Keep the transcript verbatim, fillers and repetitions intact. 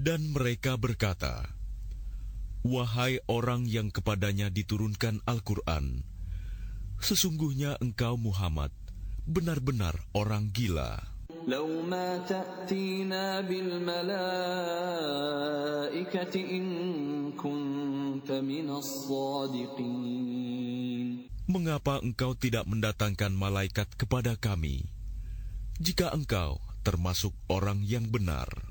Dan mereka berkata, "Wahai orang yang kepadanya diturunkan Al-Quran, sesungguhnya engkau Muhammad benar-benar orang gila. لو ما تأتينا بالملائكة إن كنت من الصادقين. Mengapa engkau tidak mendatangkan malaikat kepada kami, jika engkau termasuk orang yang benar?"